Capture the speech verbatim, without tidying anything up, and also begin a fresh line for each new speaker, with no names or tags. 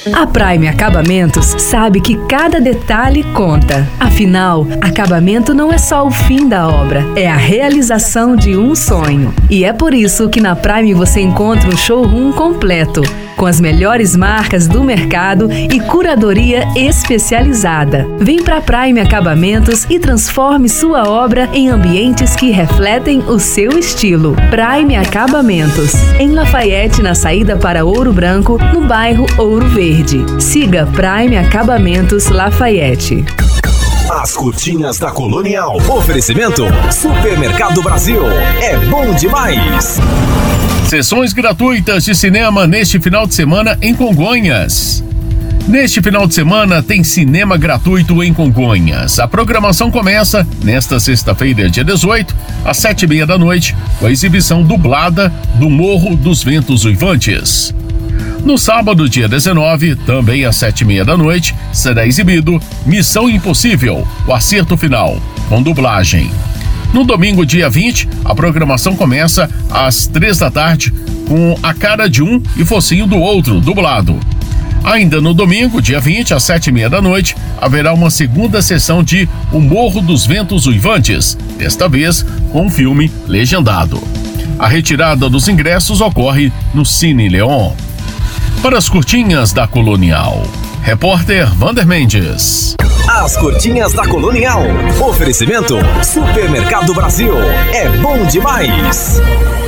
A Prime Acabamentos sabe que cada detalhe conta. Afinal, acabamento não é só o fim da obra, é a realização de um sonho. E é por isso que na Prime você encontra um showroom completo, com as melhores marcas do mercado e curadoria especializada. Vem pra Prime Acabamentos e transforme sua obra em ambientes que refletem o seu estilo. Prime Acabamentos, em Lafayette, na saída para Ouro Branco, no bairro Ouro Verde. Siga Prime Acabamentos Lafayette.
As curtinhas da Colonial. Oferecimento Supermercado Brasil. É bom demais.
Sessões gratuitas de cinema neste final de semana em Congonhas. Neste final de semana tem cinema gratuito em Congonhas. A programação começa nesta sexta-feira, dia dezoito, às sete e meia da noite, com a exibição dublada do Morro dos Ventos Uivantes. No sábado, dia dezenove, também às sete e meia da noite, será exibido Missão Impossível, o acerto final, com dublagem. No domingo, dia vinte, a programação começa às três da tarde com A Cara de Um e Focinho do Outro, dublado. Ainda no domingo, dia vinte, às sete e meia da noite, haverá uma segunda sessão de O Morro dos Ventos Uivantes, desta vez com um filme legendado. A retirada dos ingressos ocorre no Cine Leon. Para as curtinhas da Colonial, repórter Vander Mendes.
As curtinhas da Colonial. Oferecimento Supermercado Brasil. É bom demais.